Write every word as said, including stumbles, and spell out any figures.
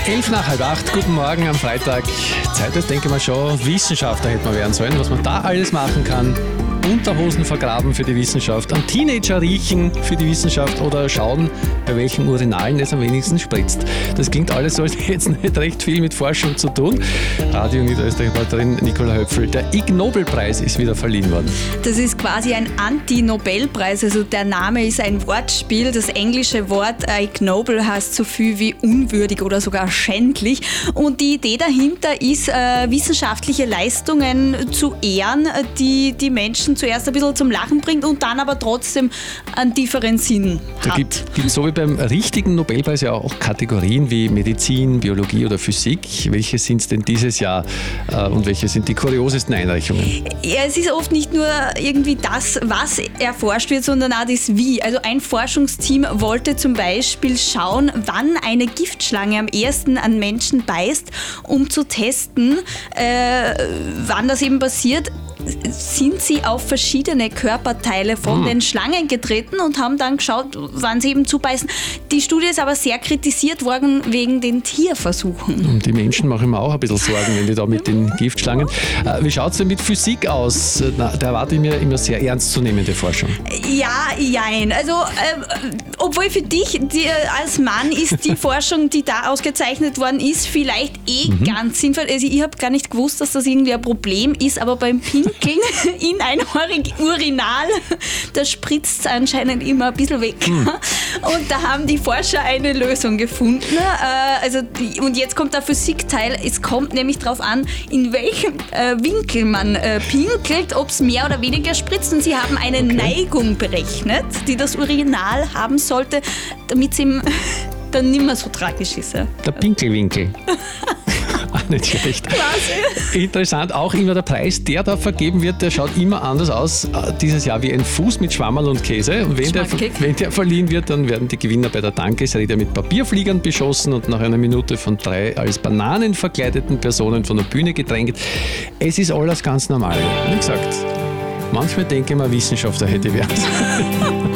Elf nach halb acht, guten Morgen am Freitag. Zeit ist, denke ich mal schon, Wissenschaftler hätte man werden sollen, was man da alles machen kann. Unterhosen vergraben für die Wissenschaft, an Teenager riechen für die Wissenschaft oder schauen, bei welchen Urinalen es am wenigsten spritzt. Das klingt alles so, als hätte es nicht recht viel mit Forschung zu tun. Radio Niederösterreich-Reporterin Nicola Höpfl, der Ig Nobelpreis ist wieder verliehen worden. Das ist quasi ein Anti-Nobelpreis, also der Name ist ein Wortspiel. Das englische Wort Ig Nobel heißt so viel wie unwürdig oder sogar schändlich. Und die Idee dahinter ist, äh, wissenschaftliche Leistungen zu ehren, die die Menschen zuerst ein bisschen zum Lachen bringt und dann aber trotzdem einen tieferen Sinn da hat. gibt es so wie beim richtigen Nobelpreis ja auch Kategorien wie Medizin, Biologie oder Physik. Welche sind es denn dieses Jahr äh, und welche sind die kuriosesten Einreichungen? Ja, es ist oft nicht nur irgendwie das, was erforscht wird, sondern auch das Wie. Also ein Forschungsteam wollte zum Beispiel schauen, wann eine Giftschlange am ehesten an Menschen beißt, um zu testen, äh, wann das eben passiert. Sind sie auf verschiedene Körperteile von hm. den Schlangen getreten und haben dann geschaut, wann sie eben zubeißen. Die Studie ist aber sehr kritisiert worden wegen den Tierversuchen. Und die Menschen machen mir auch ein bisschen Sorgen, wenn die da mit den Giftschlangen. Wie schaut es denn mit Physik aus? Na, da erwarte ich mir immer sehr ernstzunehmende Forschung. Ja, jein. Also, äh, obwohl für dich die, als Mann ist die Forschung, die da ausgezeichnet worden ist, vielleicht eh mhm. ganz sinnvoll. Also ich habe gar nicht gewusst, dass das irgendwie ein Problem ist, aber beim Pinkeln in ein Urinal, da spritzt es anscheinend immer ein bisschen weg. Mhm. Und da haben die Forscher eine Lösung gefunden. Äh, also die, und jetzt kommt der Physikteil. Es kommt nämlich darauf an, in welchem äh, Winkel man äh, pinkelt, ob es mehr oder weniger spritzt. Und sie haben eine okay. Neigung berechnet, die das Urinal haben sollte, damit es ihm dann nicht mehr so tragisch ist. Ja. Der Pinkelwinkel. Nicht schlecht. Klasse. Interessant, auch immer der Preis, der da vergeben wird, der schaut immer anders aus. Dieses Jahr wie ein Fuß mit Schwammerl und Käse. Und wenn der, wenn der verliehen wird, dann werden die Gewinner bei der Dankesrede mit Papierfliegern beschossen und nach einer Minute von drei als Bananen verkleideten Personen von der Bühne gedrängt. Es ist alles ganz normal. Wie gesagt, manchmal denke ich mal, Wissenschaftler hätte ich werden.